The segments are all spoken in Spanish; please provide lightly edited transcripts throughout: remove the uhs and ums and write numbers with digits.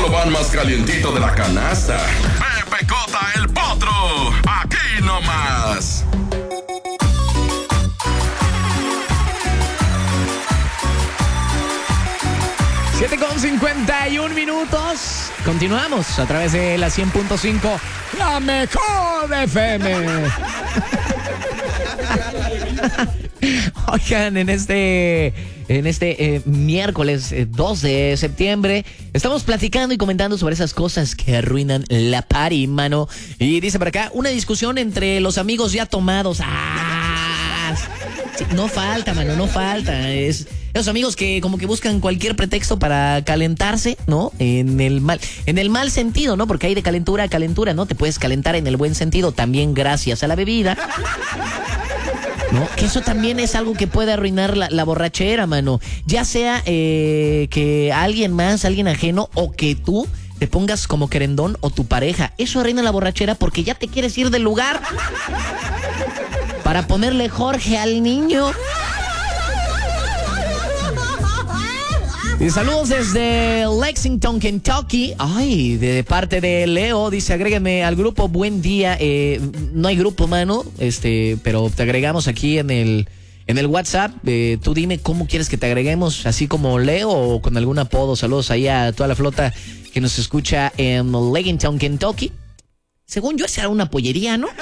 solo van más calientito de la canasta. Pepe Cota, el potro. Aquí nomás. Con 51 minutos. Continuamos a través de la 100.5, la mejor FM. Oigan, en este miércoles 2 de septiembre estamos platicando y comentando sobre esas cosas que arruinan la party, mano. Y dice por acá, una discusión entre los amigos ya tomados. Sí, no falta, mano, no falta. Esos amigos que como que buscan cualquier pretexto para calentarse, ¿no? En el mal sentido, ¿no? Porque hay de calentura a calentura, ¿no? Te puedes calentar en el buen sentido también gracias a la bebida, ¿no? Que eso también es algo que puede arruinar la borrachera, mano. Ya sea que alguien ajeno, o que tú te pongas como querendón, o tu pareja. Eso arruina la borrachera porque ya te quieres ir del lugar para ponerle Jorge al niño. Y saludos desde Lexington, Kentucky. Ay, de parte de Leo, dice, agréguenme al grupo, buen día. No hay grupo, mano, pero te agregamos aquí en el WhatsApp. Tú dime cómo quieres que te agreguemos, así como Leo o con algún apodo. Saludos ahí a toda la flota que nos escucha en Lexington, Kentucky. Según yo, esa era una pollería, ¿no?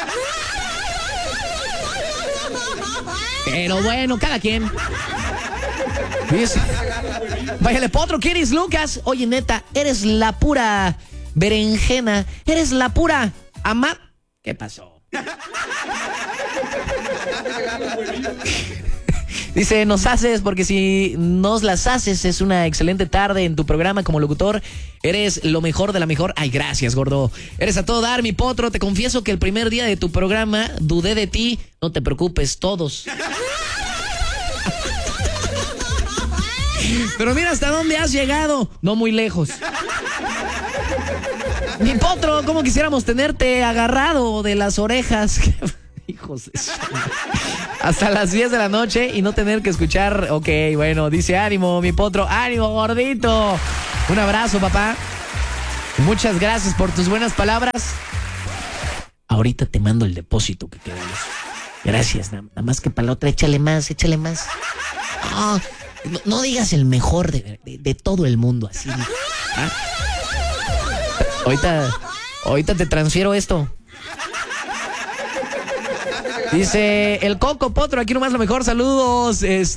Pero bueno, cada quien. Dice, váyale, potro, ¿quieres, Lucas? Oye, neta, eres la pura berenjena. Eres la pura ama. ¿Qué pasó? Dice, nos haces, porque si nos las haces, es una excelente tarde en tu programa como locutor. Eres lo mejor de la mejor. Ay, gracias, gordo. Eres a todo dar, mi potro. Te confieso que el primer día de tu programa dudé de ti. No te preocupes, todos. Pero mira hasta dónde has llegado. No muy lejos. Mi potro, ¿cómo quisiéramos tenerte agarrado de las orejas? Hijos de su... Hasta las 10 de la noche y no tener que escuchar. Ok, bueno, dice, ánimo, mi potro. Ánimo, gordito. Un abrazo, papá. Muchas gracias por tus buenas palabras. Ahorita te mando el depósito que quedamos. Gracias, nada más que para la otra, échale más. Oh, no digas el mejor de todo el mundo, así. ¿Ah? Ahorita te transfiero esto. Dice el Coco, potro, aquí nomás lo mejor, saludos.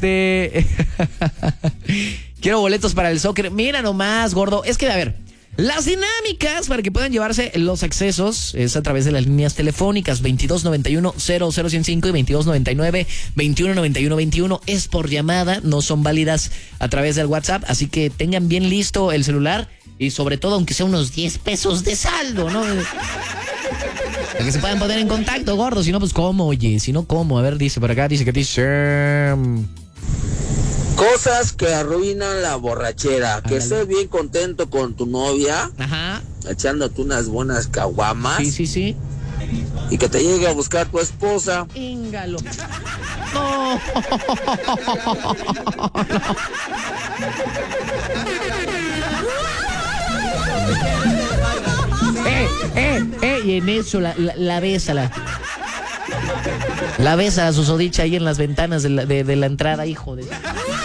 Quiero boletos para el soccer. Mira nomás, gordo. Es que, a ver, las dinámicas para que puedan llevarse los accesos es a través de las líneas telefónicas 2291-0005 y 2299-219121. Es por llamada, no son válidas a través del WhatsApp, así que tengan bien listo el celular y sobre todo aunque sea unos 10 pesos de saldo, ¿no? Para que se puedan poner en contacto, gordo. Si no, pues ¿cómo? Oye, si no, ¿cómo? A ver, dice por acá, dice que dice... Cosas que arruinan la borrachera. Ándale. Que estés bien contento con tu novia. Ajá. Echándote unas buenas caguamas. Sí. Y que te llegue a buscar tu esposa. Íngalo. No. Y en eso la besa, la besa a susodicha ahí en las ventanas de la entrada, hijo de...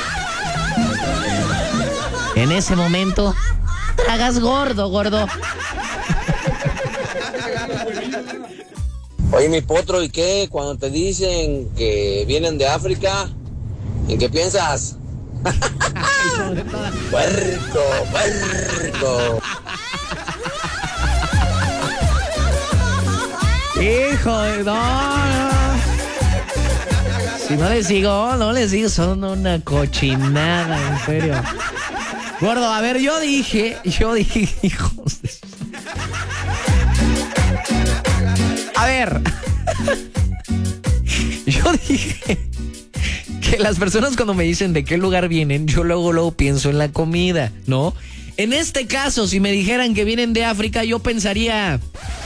En ese momento, tragas gordo. Oye, mi potro, ¿y qué? Cuando te dicen que vienen de África, ¿en qué piensas? Puerco. Hijo de... No. Si no les digo, son una cochinada, en serio. Gordo, a ver, yo dije, hijos de... A ver, yo dije que las personas cuando me dicen de qué lugar vienen, yo luego pienso en la comida, ¿no? En este caso, si me dijeran que vienen de África, yo pensaría...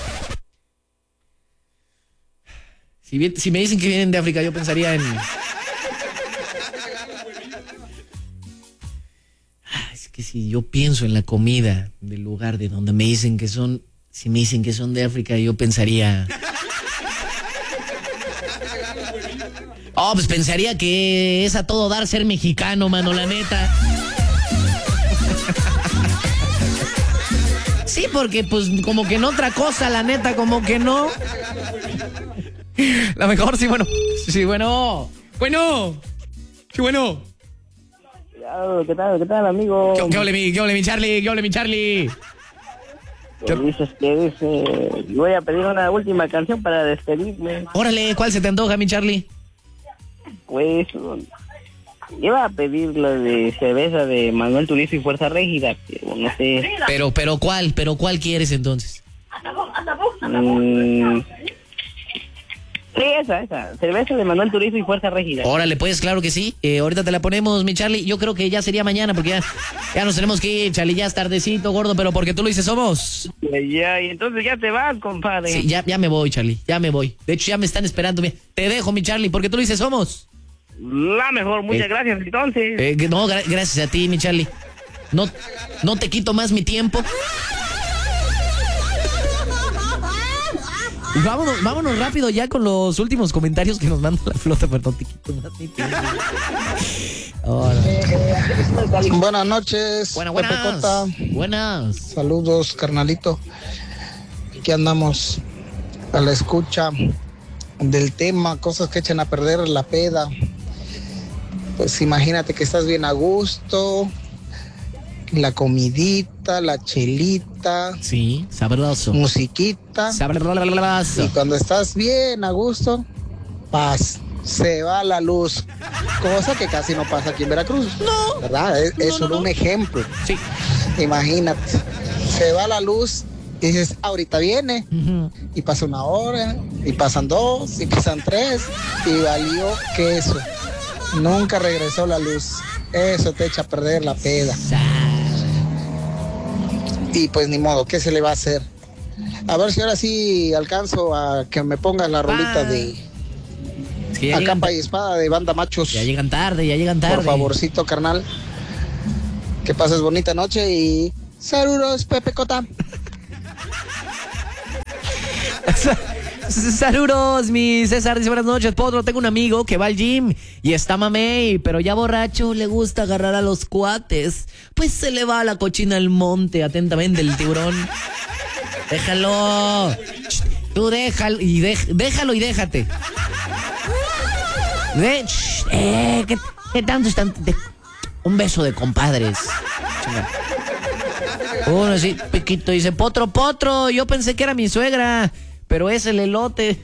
Si me dicen que vienen de África, yo pensaría en... que si yo pienso en la comida del lugar de donde me dicen que son, si me dicen que son de África, yo pensaría... Oh, pues pensaría que es a todo dar ser mexicano, mano, la neta. Sí, porque pues como que no otra cosa, la neta, como que no. La mejor, sí, bueno. Sí, bueno. Bueno. Sí, bueno. ¿Qué tal, amigo? ¿Qué ole, mi Charlie? ¿Qué ole, mi Charlie? Dices que voy a pedir una última canción para despedirme. Órale, ¿cuál se te antoja, mi Charlie? Pues iba a pedir la de cerveza de Manuel Turizo y Fuerza Régida, pero no sé. Pero ¿cuál quieres entonces? Sí, esa, cerveza de Manuel Turizo y Fuerza Régida. Órale, pues, claro que sí. Ahorita te la ponemos, mi Charlie. Yo creo que ya sería mañana, porque ya nos tenemos que ir, Charlie. Ya es tardecito, gordo, pero porque tú lo dices, somos. Ya, y entonces ya te vas, compadre. Sí, ya me voy, Charlie. Ya me voy. De hecho, ya me están esperando. Te dejo, mi Charlie, porque tú lo dices, somos. La mejor, muchas gracias, entonces. No, gracias a ti, mi Charlie. No te quito más mi tiempo. Vámonos rápido ya con los últimos comentarios que nos manda la flota, pero no te quito más mi tiempo. Buenas noches. Buenas. Saludos, carnalito. Aquí andamos a la escucha del tema, cosas que echan a perder la peda. Pues imagínate que estás bien a gusto, la comidita, la chelita. Sí, sabroso. Musiquita. Sabroso. Y cuando estás bien a gusto, paz, se va la luz. Cosa que casi no pasa aquí en Veracruz. No. ¿Verdad? Es solo un ejemplo. Sí. Imagínate, se va la luz y dices, ahorita viene. Uh-huh. Y pasa 1 hora, y pasan 2, y pasan 3, y valió queso. Nunca regresó la luz. Eso te echa a perder la peda. Y pues ni modo, ¿qué se le va a hacer? A ver si ahora sí alcanzo a que me pongas la rolita de A Capa y Espada de Banda Machos. Ya llegan tarde. Por favorcito, carnal. Que pases bonita noche y... Saludos, Pepe Cota. Saludos, mi César, dice buenas noches, Potro. Tengo un amigo que va al gym y está mamey, pero ya borracho le gusta agarrar a los cuates. Pues se le va a la cochina al monte. Atentamente, el tiburón. Déjalo. Tú déjalo y déjate. ¿Qué tanto están? Un beso de compadres. Uno así, piquito, dice, Potro, yo pensé que era mi suegra, pero es el elote.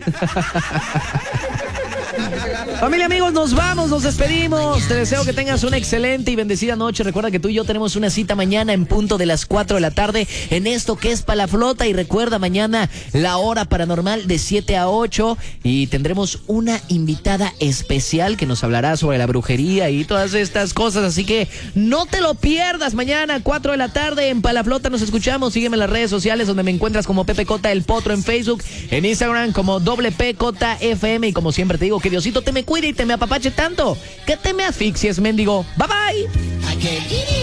Familia, amigos, nos vamos, nos despedimos. Te deseo que tengas una excelente y bendecida noche. Recuerda que tú y yo tenemos una cita mañana en punto de las 4 de la tarde en esto que es Palaflota. Y recuerda, mañana la hora paranormal de 7 a 8 y tendremos una invitada especial que nos hablará sobre la brujería y todas estas cosas. Así que no te lo pierdas. Mañana 4 de la tarde en Palaflota nos escuchamos. Sígueme en las redes sociales donde me encuentras como Pepe Cota el Potro en Facebook, en Instagram como WPCotaFM. Y como siempre te digo, que Diosito te me cuide y te me apapache tanto que te me asfixies, mendigo. Bye bye.